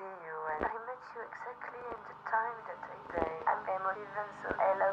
see you, and I met you exactly in the time that I am emotive, and so I